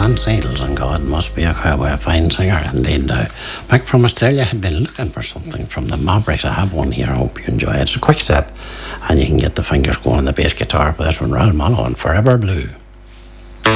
on sales, and God must be a cowboy, a fine singer indeed. Back from Australia, had been looking for something from the Mavericks. I have one here, I hope you enjoy it. It's a quick step, and you can get the fingers going on the bass guitar, but this one, Ralph Mallow and Forever Blue.